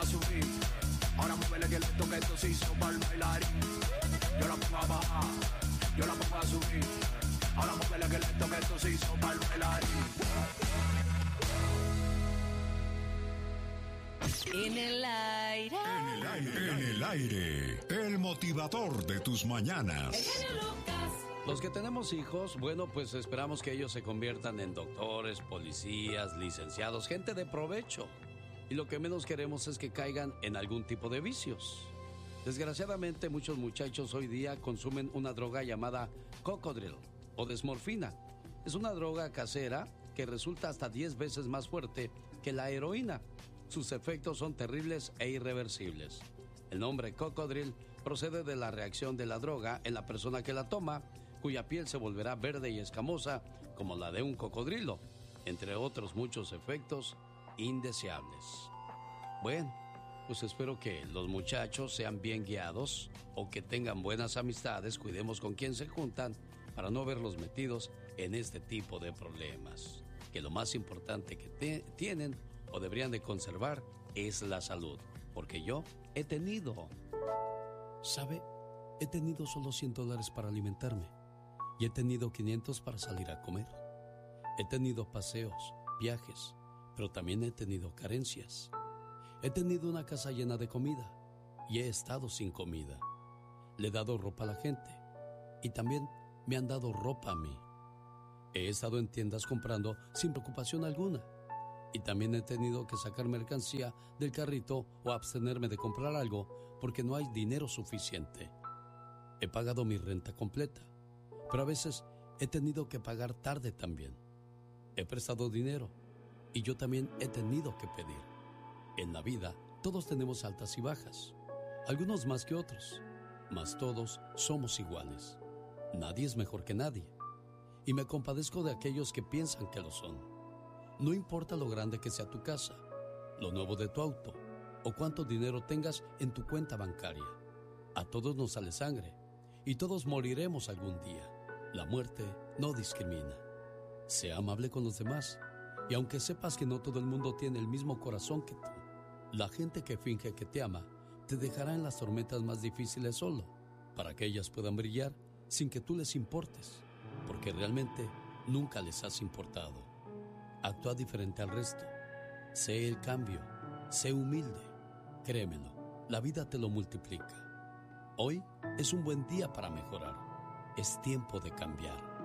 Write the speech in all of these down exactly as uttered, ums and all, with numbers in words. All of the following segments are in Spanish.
a subir. Ahora muévele que lento que esto se hizo para el bailarín. Yo la pongo a bajar, yo la pongo a subir. Ahora muévele que lento que esto se hizo para el bailarín. En el aire. En el aire. En el aire. El motivador de tus mañanas. El genio Lucas. Los que tenemos hijos, bueno, pues esperamos que ellos se conviertan en doctores, policías, licenciados, gente de provecho. Y lo que menos queremos es que caigan en algún tipo de vicios. Desgraciadamente, muchos muchachos hoy día consumen una droga llamada cocodrilo o desmorfina. Es una droga casera que resulta hasta diez veces más fuerte que la heroína. Sus efectos son terribles e irreversibles. El nombre cocodrilo procede de la reacción de la droga en la persona que la toma, cuya piel se volverá verde y escamosa como la de un cocodrilo, entre otros muchos efectos indeseables. Bueno, pues espero que los muchachos sean bien guiados o que tengan buenas amistades, cuidemos con quién se juntan para no verlos metidos en este tipo de problemas. Que lo más importante que te- tienen o deberían de conservar es la salud, porque yo he tenido, ¿sabe? He tenido solo cien dólares para alimentarme y he tenido quinientos para salir a comer. He tenido paseos, viajes, pero también he tenido carencias. He tenido una casa llena de comida y he estado sin comida. Le he dado ropa a la gente y también me han dado ropa a mí. He estado en tiendas comprando sin preocupación alguna y también he tenido que sacar mercancía del carrito o abstenerme de comprar algo porque no hay dinero suficiente. He pagado mi renta completa, pero a veces he tenido que pagar tarde también. He prestado dinero y yo también he tenido que pedir. En la vida todos tenemos altas y bajas, algunos más que otros, mas todos somos iguales. Nadie es mejor que nadie. Y me compadezco de aquellos que piensan que lo son. No importa lo grande que sea tu casa, lo nuevo de tu auto o cuánto dinero tengas en tu cuenta bancaria. A todos nos sale sangre y todos moriremos algún día. La muerte no discrimina. Sea amable con los demás y aunque sepas que no todo el mundo tiene el mismo corazón que tú, la gente que finge que te ama te dejará en las tormentas más difíciles solo, para que ellas puedan brillar sin que tú les importes, porque realmente nunca les has importado. Actúa diferente al resto. Sé el cambio. Sé humilde. Créemelo, la vida te lo multiplica. Hoy es un buen día para mejorar. Es tiempo de cambiar.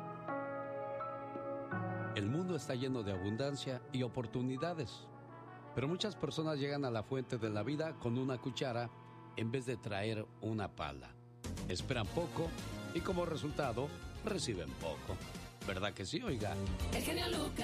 El mundo está lleno de abundancia y oportunidades, pero muchas personas llegan a la fuente de la vida con una cuchara en vez de traer una pala. Esperan poco y como resultado reciben poco. ¿Verdad que sí, oiga? El genio Lucas.